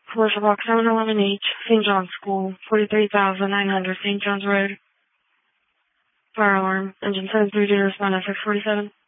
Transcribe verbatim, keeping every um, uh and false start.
Commercial Box seven eleven H, Saint John's School, forty-three thousand nine hundred Saint John's Road. Fire alarm. Engine seven three zero, respond at six forty-seven.